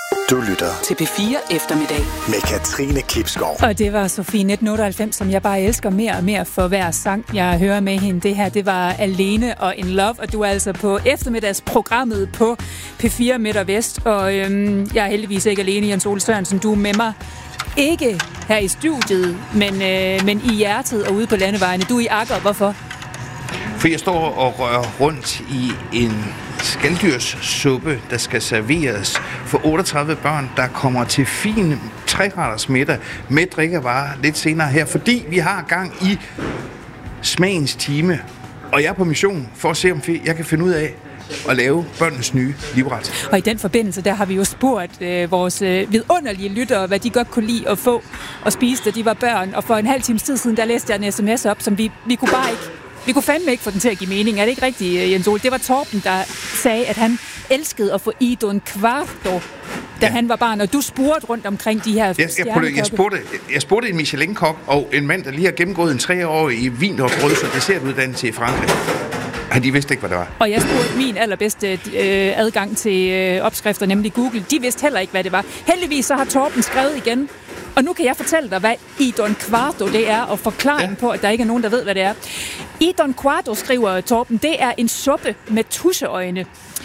Du lytter til P4 Eftermiddag med Katrine Klipskov. Og det var Sofie 1998, som jeg bare elsker mere og mere for hver sang, jeg hører med hende. Det her, det var Alene og In Love, og du er altså på eftermiddagsprogrammet på P4 Midt og Vest. Og jeg er heldigvis ikke alene, Jens Ole Sørensen. Du er med mig ikke her i studiet, men i hjertet og ude på landevejene. Du er i Akker. Hvorfor? For jeg står og rører rundt i en skalddyrssuppe, der skal serveres for 38 børn, der kommer til fin 3-retters middag med drikkevarer lidt senere her, fordi vi har gang i smagens time, og jeg er på mission for at se, om jeg kan finde ud af at lave børnenes nye livret. Og i den forbindelse, der har vi jo spurgt vores vidunderlige lyttere, hvad de godt kunne lide at få og spise, da de var børn. Og for en halv times tid siden, der læste jeg en sms op, som vi kunne bare ikke. Vi kunne fandme ikke få den til at give mening. Er det ikke rigtigt, Jens Ole? Det var Torben, der sagde, at han elskede at få i Don Quarto, da han var barn. Og du spurgte rundt omkring de her stjernekokke. Jeg spurgte en Michelin-kok og en mand, der lige har gennemgået en 3-årig vin- og brøds- og dessertuddannelse i Frankrig. De vidste ikke, hvad det var. Og jeg spurgte min allerbedste adgang til opskrifter, nemlig Google. De vidste heller ikke, hvad det var. Heldigvis så har Torben skrevet igen. Og nu kan jeg fortælle dig, hvad I Don Quarto det er, og forklaringen på, at der ikke er nogen, der ved, hvad det er. I Don Quarto, skriver Torben, det er en suppe med tusseøjne.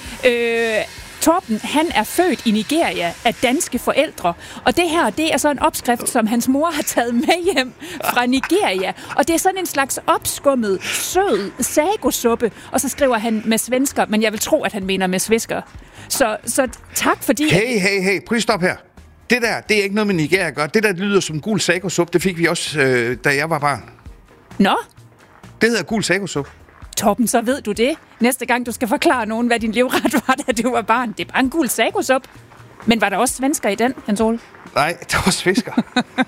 Torben, han er født i Nigeria af danske forældre, og det her, det er så en opskrift, som hans mor har taget med hjem fra Nigeria, og det er sådan en slags opskummet, sød sagosuppe, og så skriver han med svensker, men jeg vil tro, at han mener med svisker. Så tak fordi... Hey, prøv stop her. Det der, det er ikke noget med Nigeria at gøre. Det der lyder som gul sagosuppe, det fik vi også, da jeg var barn. Nå? Det hedder gul sagosuppe. Torben, så ved du det. Næste gang, du skal forklare nogen, hvad din livret var, da du var barn. Det er bare en gul sagosuppe. Men var der også svensker i den, Jens Ole? Nej, der var svisker.